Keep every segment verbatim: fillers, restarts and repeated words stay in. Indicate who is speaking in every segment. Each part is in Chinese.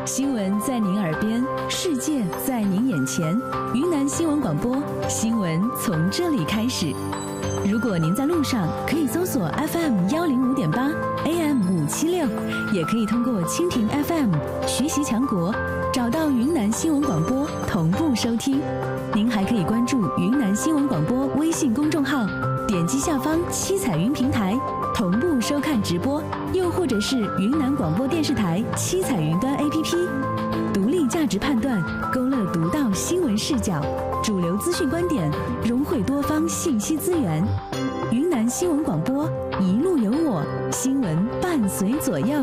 Speaker 1: 新闻在您耳边，世界在您眼前。云南新闻广播，新闻从这里开始。如果您在路上，可以搜索 F M 幺零五点八 A M 五七六，也可以通过蜻蜓 F M 学习强国找到云南新闻广播同步收听。您还可以关注云南新闻广播微信公众号，点击下方七彩云平台同步收看直播，又或者是云南广播电视台七彩云端 A P P， 独立价值判断，勾勒独到新闻视角，主流资讯观点，融汇多方信息资源。云南新闻广播，一路有我，新闻伴随左右。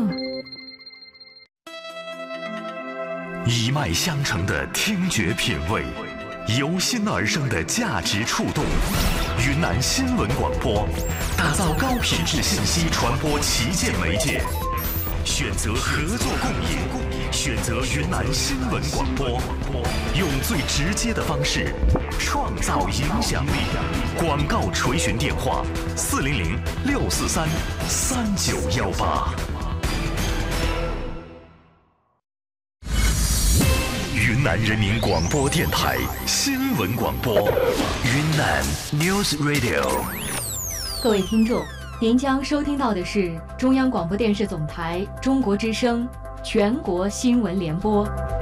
Speaker 2: 一脉相承的听觉品味，由心而生的价值触动。云南新闻广播，打造高品质信息传播旗舰媒介，选择合作共赢，选择云南新闻广播，用最直接的方式创造影响力。广告垂询电话：四零零六四三三九幺八。云南人民广播电台新闻广播，云南 News Radio。
Speaker 3: 各位听众，您将收听到的是中央广播电视总台中国之声全国新闻联播。